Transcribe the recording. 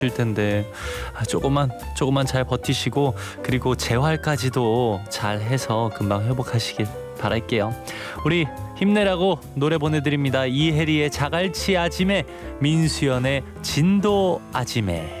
텐데 조금만 잘 버티시고 그리고 재활까지도 잘 해서 금방 회복하시길 바랄게요. 우리 힘내라고 노래 보내드립니다. 이혜리의 자갈치 아지매, 민수연의 진도 아지매.